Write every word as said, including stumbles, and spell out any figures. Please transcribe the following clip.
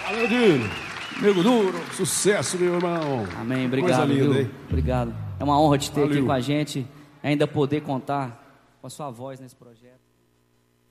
Valeu, Dino. Nego Duro, sucesso, meu irmão. Amém, obrigado, Coisa linda, viu? hein? Obrigado. É uma honra te ter Valeu. aqui com a gente, ainda poder contar com a sua voz nesse projeto.